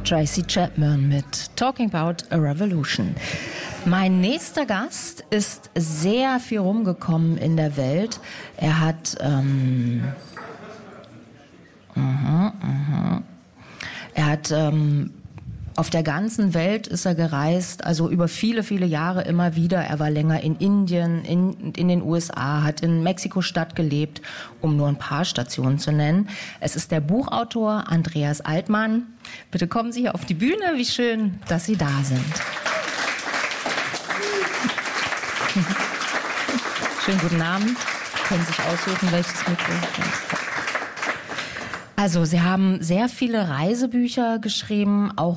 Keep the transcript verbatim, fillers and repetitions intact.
Tracy Chapman mit Talking About a Revolution. Mein nächster Gast ist sehr viel rumgekommen in der Welt. Er hat ähm, uh-huh, uh-huh. er hat ähm, auf der ganzen Welt ist er gereist, also über viele, viele Jahre immer wieder. Er war länger in Indien, in, in den U S A, hat in Mexiko-Stadt gelebt, um nur ein paar Stationen zu nennen. Es ist der Buchautor Andreas Altmann. Bitte kommen Sie hier auf die Bühne. Wie schön, dass Sie da sind. Schönen guten Abend. Können sich aussuchen, welches Mikro. Also, Sie haben sehr viele Reisebücher geschrieben, auch